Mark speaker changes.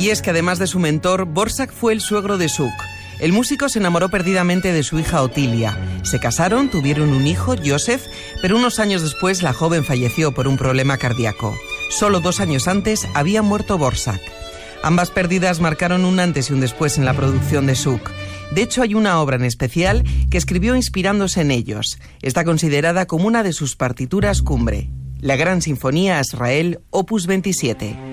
Speaker 1: Y es que además de su mentor, Dvořák fue el suegro de Suk. El músico se enamoró perdidamente de su hija Otilia. Se casaron, tuvieron un hijo, Joseph, pero unos años después la joven falleció por un problema cardíaco. Solo 2 años antes había muerto Dvořák. Ambas pérdidas marcaron un antes y un después en la producción de Suk. De hecho, hay una obra en especial que escribió inspirándose en ellos. Está considerada como una de sus partituras cumbre, la Gran Sinfonía Azrael, Opus 27.